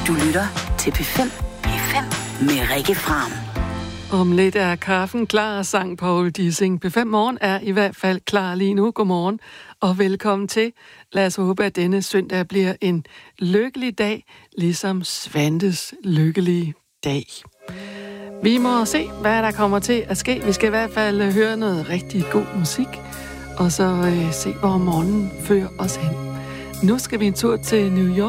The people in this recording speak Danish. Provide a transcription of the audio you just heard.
Du lytter til P5. P5 med Rikke Fram. Om lidt er kaffen klar, sang Paul Dissing. P5 Morgen er i hvert fald klar lige nu. Godmorgen og velkommen til. Lad os håbe, at denne søndag bliver en lykkelig dag, ligesom Svantes lykkelige dag. Vi må se, hvad der kommer til at ske. Vi skal i hvert fald høre noget rigtig god musik, og så se, hvor morgenen fører os hen. Nu skal vi en tur til New York.